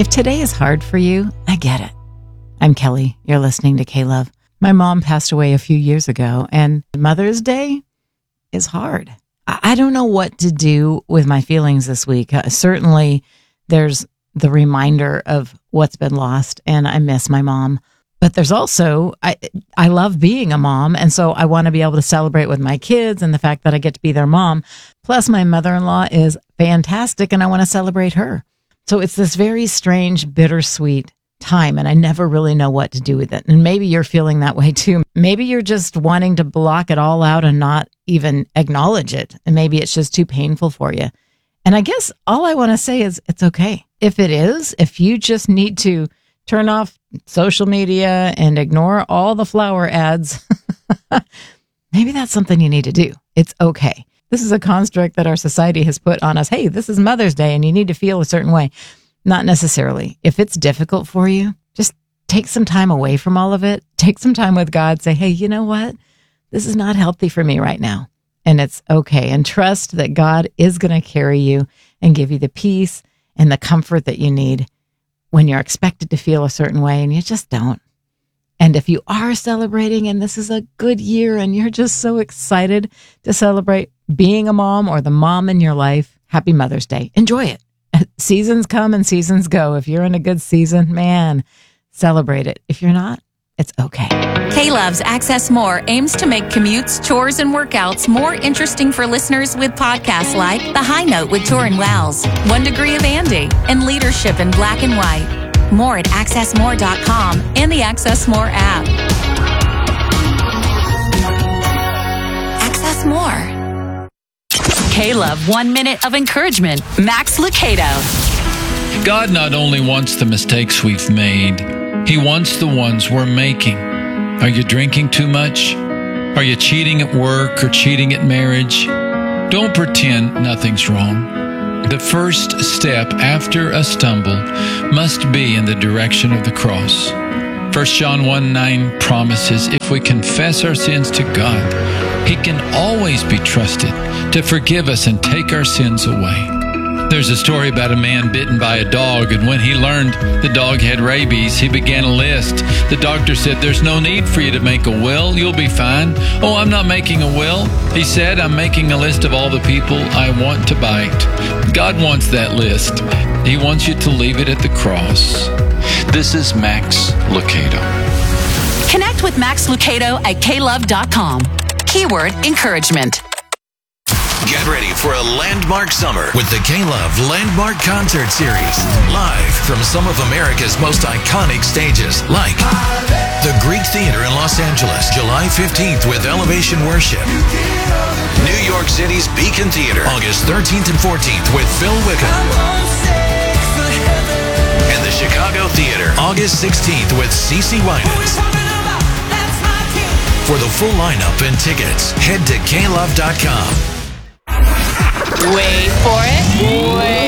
today is hard for you, I get it. I'm Kelly. You're listening to K-Love. My mom passed away a few years ago, and Mother's Day is hard. I don't know what to do with my feelings this week. Certainly, there's the reminder of what's been lost, and I miss my mom. But there's also, I love being a mom, and so I want to be able to celebrate with my kids and the fact that I get to be their mom. Plus, my mother-in-law is fantastic, and I want to celebrate her. So it's this very strange, bittersweet time, and I never really know what to do with it. And maybe you're feeling that way too. Maybe you're just wanting to block it all out and not even acknowledge it. And maybe it's just too painful for you. And I guess all I want to say is it's okay. If it is, if you just need to turn off social media and ignore all the flower ads, maybe that's something you need to do. It's okay. This is a construct that our society has put on us. Hey, this is Mother's Day and you need to feel a certain way. Not necessarily. If it's difficult for you, just take some time away from all of it. Take some time with God. Say, hey, you know what? This is not healthy for me right now. And it's okay. And trust that God is going to carry you and give you the peace and the comfort that you need when you're expected to feel a certain way and you just don't. And if you are celebrating and this is a good year and you're just so excited to celebrate being a mom or the mom in your life, happy Mother's Day. Enjoy it. Seasons come and seasons go. If you're in a good season, man, celebrate it. If you're not, it's okay. K-Love's Access More aims to make commutes, chores, and workouts more interesting for listeners with podcasts like The High Note with Torin Wells, 1 Degree of Andy, and Leadership in Black and White. More at accessmore.com and the Access More app. Access More. K-Love 1 minute of encouragement. Max Lucado. God not only wants the mistakes we've made, He wants the ones we're making. Are you drinking too much? Are you cheating at work or cheating at marriage? Don't pretend nothing's wrong. The first step after a stumble must be in the direction of the cross. 1 John 1:9 promises if we confess our sins to God, He can always be trusted to forgive us and take our sins away. There's a story about a man bitten by a dog, and when he learned the dog had rabies, he began a list. The doctor said, there's no need for you to make a will. You'll be fine. Oh, I'm not making a will. He said, I'm making a list of all the people I want to bite. God wants that list. He wants you to leave it at the cross. This is Max Lucado. Connect with Max Lucado at klove.com. Keyword encouragement. Get ready for a landmark summer with the K-Love Landmark Concert Series. Live from some of America's most iconic stages, like the Greek Theater in Los Angeles, July 15th with Elevation Worship. New York City's Beacon Theater, August 13th and 14th with Phil Wickham. And the Chicago Theater, August 16th with CeCe Winans. For the full lineup and tickets, head to klove.com. Wait for it.